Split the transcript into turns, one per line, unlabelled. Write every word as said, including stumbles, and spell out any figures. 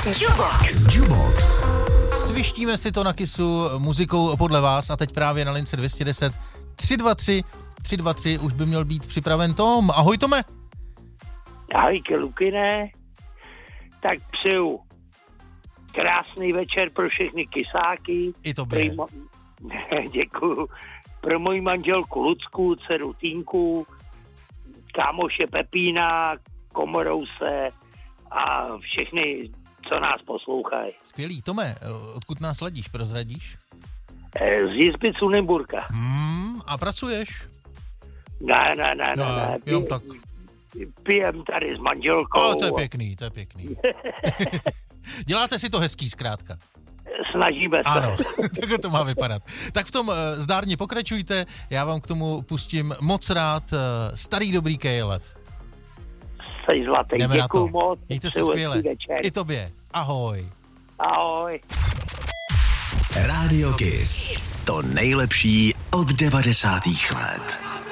Jukebox. Jukebox.
Svištíme si to na Kissu muzikou podle vás a teď právě na lince dvě stě deset tři dva tři tři dva tři už by měl být připraven Tom. Ahoj Tome.
Ahojky Lukine, tak přeju krásný večer pro všechny kysáky.
I tobě.
Pro... Děkuju. Pro moji manželku Lucku, dceru Tínku, kámoše Pepína, Komorouse a všechny, co nás poslouchají.
Skvělý. Tome, odkud nás sledíš, prozradíš?
Z Jizby Cunimburka.
Hmm, a pracuješ?
Ne, ne, ne,
no,
ne. ne.
Jenom tak.
Pijem tady s manželkou.
O, to je pěkný, to je pěkný. Děláte si to hezký zkrátka.
Snažíme se.
Ano, takhle to má vypadat. Tak v tom uh, zdárně pokračujte, já vám k tomu pustím moc rád uh, starý dobrý K L F.
Jsi zlatý,
jdeme
děkuju moc.
Mějte se skvěle. I tobě. Ahoj.
Ahoj.
Radio Kiss. To nejlepší od devadesátých let.